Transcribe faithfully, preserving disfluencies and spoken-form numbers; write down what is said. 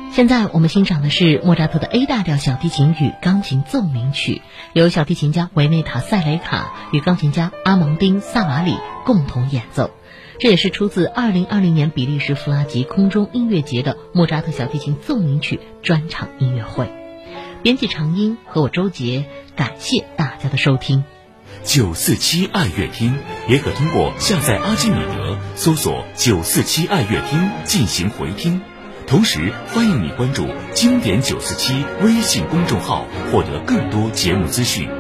现在我们欣赏的是莫扎特的 A 大调小提琴与钢琴奏鸣曲，由小提琴家维内塔·塞雷卡与钢琴家阿蒙丁·萨瓦里共同演奏。这也是出自二零二零年比利时弗拉吉空中音乐节的莫扎特小提琴奏鸣曲专场音乐会。编辑长音和我周杰，感谢大家的收听。 九四七爱乐厅也可通过下载阿基米德搜索九四七爱乐厅进行回听。同时欢迎你关注经典九四七微信公众号，获得更多节目资讯。